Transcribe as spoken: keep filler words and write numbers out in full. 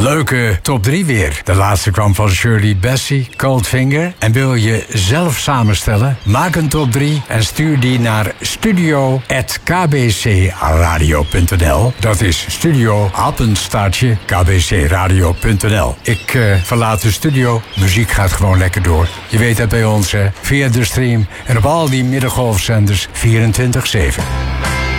Leuke top drie weer. De laatste kwam van Shirley Bassey, Coldfinger. En wil je zelf samenstellen? Maak een top drie en stuur die naar studio at k b c radio punt n l. Dat is studio, apenstaartje, k b c radio punt n l. Ik uh, verlaat de studio. Muziek gaat gewoon lekker door. Je weet het bij ons, hè? Via de stream en op al die middengolfzenders vierentwintig zeven.